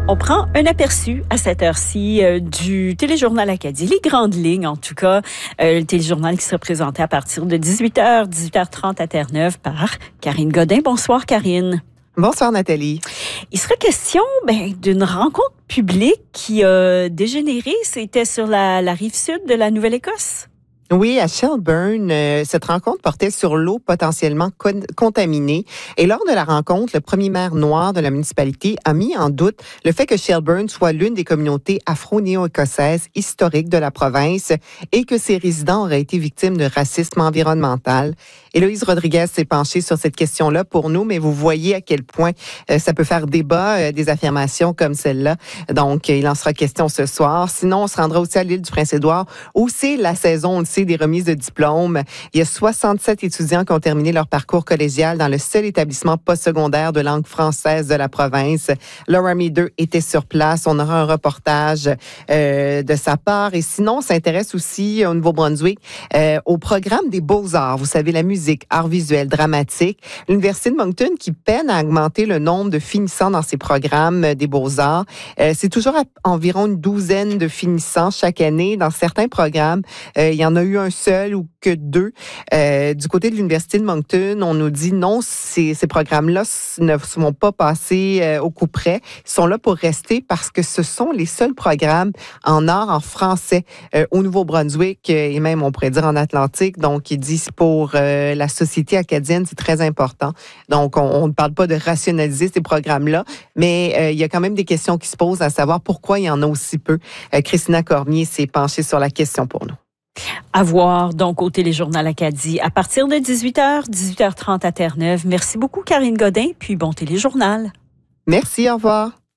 On prend un aperçu à cette heure-ci du Téléjournal Acadie, les grandes lignes en tout cas. Le Téléjournal qui sera présenté à partir de 18h, 18h30 à Terre-Neuve par Karine Godin. Bonsoir Karine. Bonsoir Nathalie. Il sera question d'une rencontre publique qui a dégénéré. C'était sur la rive sud de la Nouvelle-Écosse. Oui, à Shelburne, cette rencontre portait sur l'eau potentiellement contaminée. Et lors de la rencontre, le premier maire noir de la municipalité a mis en doute le fait que Shelburne soit l'une des communautés afro-néo-écossaises historiques de la province et que ses résidents auraient été victimes de racisme environnemental. Héloïse Rodriguez s'est penchée sur cette question-là pour nous, mais vous voyez à quel point ça peut faire débat, des affirmations comme celle-là. Donc, il en sera question ce soir. Sinon, on se rendra aussi à l'île du Prince-Édouard, où c'est la saison, on le sait, des remises de diplômes. Il y a 67 étudiants qui ont terminé leur parcours collégial dans le seul établissement postsecondaire de langue française de la province. Laura Meader était sur place. On aura un reportage de sa part. Et sinon, on s'intéresse aussi au Nouveau-Brunswick au programme des beaux-arts. Vous savez, la musique, arts visuels, dramatique. L'Université de Moncton qui peine à augmenter le nombre de finissants dans ses programmes des beaux-arts. C'est toujours environ une douzaine de finissants chaque année. Dans certains programmes, il y en a eu un seul ou que deux. Du côté de l'Université de Moncton, on nous dit non, ces programmes-là ne vont pas passer au coup près. Ils sont là pour rester parce que ce sont les seuls programmes en art, en français au Nouveau-Brunswick et même, on pourrait dire, en Atlantique. Donc, ils disent pour la société acadienne, c'est très important. Donc, on ne parle pas de rationaliser ces programmes-là, mais il y a quand même des questions qui se posent à savoir pourquoi il y en a aussi peu. Christina Cormier s'est penchée sur la question pour nous. À voir donc au Téléjournal Acadie à partir de 18h, 18h30 à Terre-Neuve. Merci beaucoup Karine Godin, puis bon Téléjournal. Merci, au revoir.